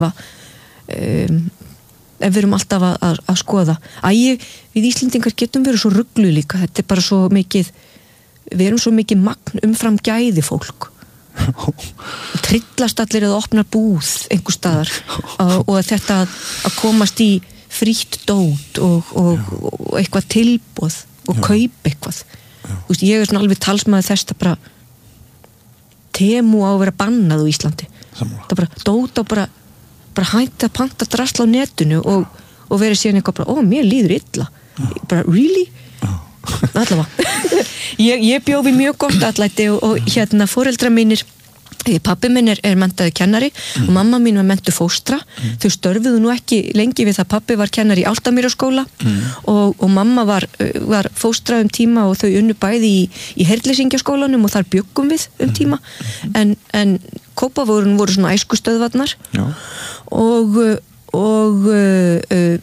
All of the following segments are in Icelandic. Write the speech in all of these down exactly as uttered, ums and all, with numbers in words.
um, ef við erum alltaf að, að, að skoða að ég, við Íslendingar getum verið svo ruglu líka, þetta er bara svo mikið við erum svo mikið magn umfram gæði fólk trillast allir eða opnar búð einhver staðar og, og þetta að komast í frítt dót og, og, og eitthvað tilboð og Já. Kaup eitthvað Þú veist, ég er svona alveg talsmaður þess að bara Temu á að vera bannað á Íslandi Sammála. Það bara dót á bara bara hætti að panta drasla á netinu og, og verið síðan eitthvað bara, ó, mér líður illa Já. Bara, really? Já. Allavega ég, ég bjó við mjög gott atlæti og, og hérna foreldrar mínir pappi minn er, er menntaði kennari mm. og mamma mín var menntuð fóstra mm. þau störfuðu nú ekki lengi við það pappi var kennari í Álftamýraskóla mm. og, og mamma var, var fóstra um tíma og þau unnu bæði í, í Herleysingjaskólanum og þar bjöggum við um tíma mm. en, en Kópavogurinn voru svona æskustöðvarnar Já. og og uh,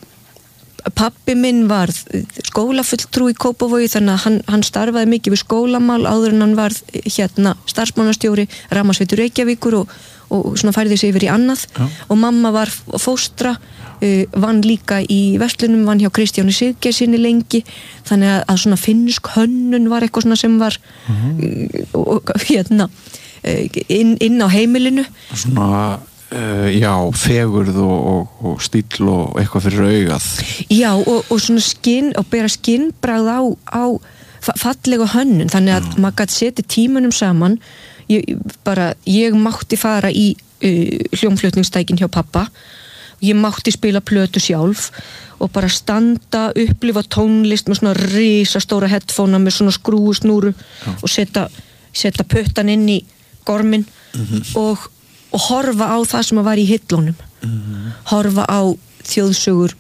pappi minn var skólafulltrú í Kópavogi þannig að hann, hann starfaði mikið við skólamál áður en hann var hérna starfsmannastjóri Rafmagnsveitu Reykjavíkur og, og svona færði sig yfir í annað Já. Og mamma var fóstra uh, vann líka í verslunum vann hjá Kristjáni Siggeirsyni lengi þannig að, að svona finnsk hönnun var eitthvað svona sem var uh-huh. uh, og, hérna uh, inn, inn á heimilinu svona Uh, já, fegurð og, og, og stíll og eitthvað fyrir augað Já, og, og svona skinn og bera skinnbragð á, á fallega hönnun, þannig að mm. maður gæti setja tímunum saman ég, bara, ég mátti fara í uh, hljómflutningstækin hjá pappa ég mátti spila plötu sjálf og bara standa, upplifa tónlist með svona risastóra headphonea með svona skrúusnúru mm. og setja, setja puttan inn í gorminn mm-hmm. og og horfa á það sem að var í hillunum mm-hmm. horfa á þjóðsögur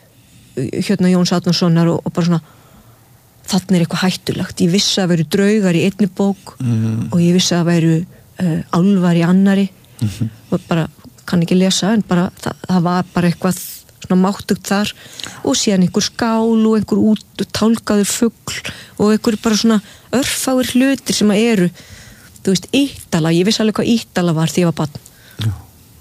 hérna Jóns Árnasonar og, og bara svona þarna er eitthvað hættulegt ég vissi að veru draugar í einni bók mm-hmm. og ég vissi að veru uh, álfar í annari mm-hmm. og bara kann ekki lesa en bara það, það var bara eitthvað svona máttugt þar og síðan einhver skál og einhver út tálkaður fugl og einhver bara svona örfáir hlutir sem að eru þú veist, Ítala, ég vissi alveg hvað Ítala var því ég var barn Já.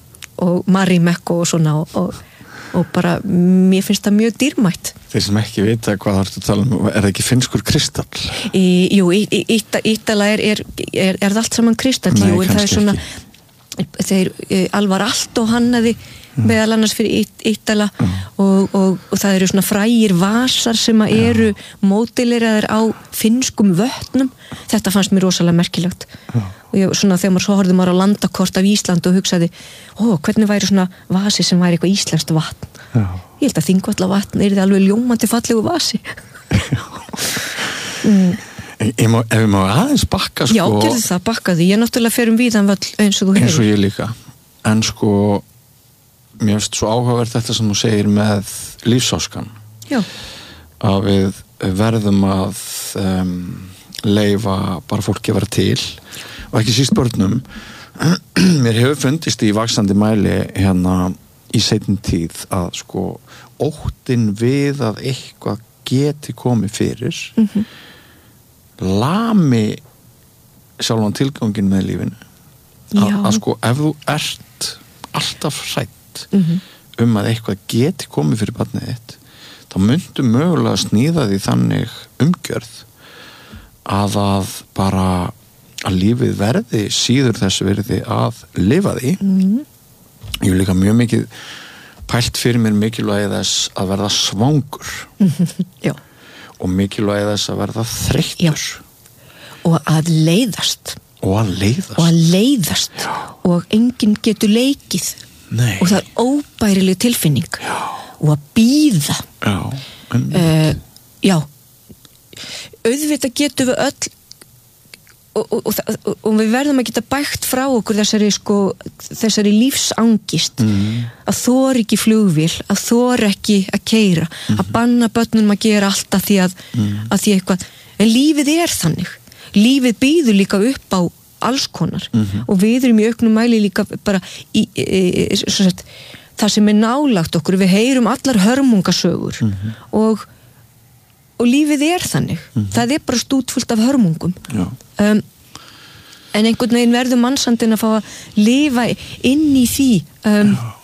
Og Marimekko og svona og, og, og bara, mér finnst það mjög dýrmætt Þeir sem ekki vita hvað þarftu að tala um er það ekki finnskur kristall? Í, jú, í, í, Ítala er, er, er, er allt saman kristall Nei, jú, en það er svona ekki. þeir Alvar Aalto hannaði mm. meðal annars fyrir Ítala mm. og, og, og það eru svona frægir vasar sem að eru mótileraðir á finnskum vötnum þetta fannst mér rosalega merkilegt Já. Og ég, svona þegar maður svo horfði maður á landakort af Ísland og hugsaði, ó, hvernig væri svona vasi sem væri eitthvað íslenskt vatn Já. Ég held að Þingvallavatn er það alveg ljómandi fallegu vasi mm. Ég má, ef ég má aðeins bakka sko, Já, gerðu það, bakkaði, ég náttúrulega fer um víðan völl eins og þú hefur eins og ég líka, en sko mér finnst svo áhugavert þetta sem þú segir með lífsáskan Já. Að við verðum að um, leyfa bara fólki að vera til og ekki síst börnum mér hefur fundist í vaxandi mæli hérna í seinni tíð að sko óttinn við að eitthvað geti komið fyrir mm-hmm. lami sjálfan tilgangin með lífinu að, að sko ef þú ert alltaf hrætt mm-hmm. um að eitthvað geti komið fyrir barnið þitt þá myndu mögulega sníða því þannig umgjörð að að bara að lífið verði síður þess verði að lifa því mm-hmm. ég vil líka mjög mikið pælt fyrir mér mikilvægi þess að verða svangur Já. Og mikilvægi þess að verða þreyttur og að leiðast og að leiðast og að leiðast Já. Og enginn getur leikið Nei. Og það er óbærileg tilfinning Já. Og að bíða Já, en, uh, já auðvitað getum við öll og, og, og, og við verðum að geta bægt frá okkur þessari sko þessari lífsangist mm. að þor ekki flugvél, að þor ekki að keyra, mm. að banna börnum að gera allt að því að, mm. að því eitthvað, en lífið er þannig lífið býður líka upp á alls konar mm-hmm. og við erum í auknum mæli líka bara í, í, í, sagt, það sem er nálagt okkur, við heyrum allar hörmungasögur mm-hmm. og og lífið er þannig mm-hmm. það er bara stútfullt af hörmungum um, en einhvern veginn verður mannsandinn að fá að lifa inn í því um,